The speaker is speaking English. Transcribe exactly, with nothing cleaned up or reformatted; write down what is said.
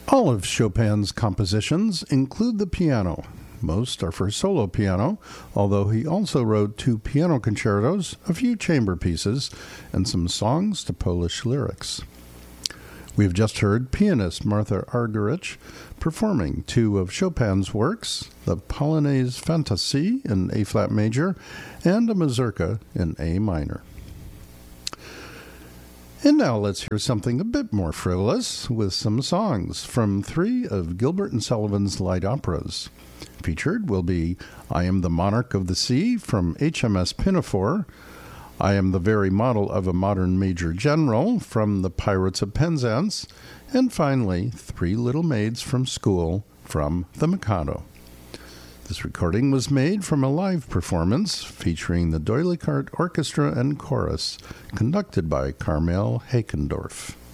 All of Chopin's compositions include the piano. Most are for solo piano, although he also wrote two piano concertos, a few chamber pieces, and some songs to Polish lyrics. We've just heard pianist Martha Argerich performing two of Chopin's works, the Polonaise Fantasie in A-flat major and a mazurka in A minor. And now let's hear something a bit more frivolous with some songs from three of Gilbert and Sullivan's light operas. Featured will be I Am the Monarch of the Sea from H M S Pinafore, I Am the Very Model of a Modern Major General from The Pirates of Penzance, and finally, Three Little Maids from School from The Mikado. This recording was made from a live performance featuring the D'Oyly Carte Orchestra and Chorus, conducted by Carmel Hakendorf.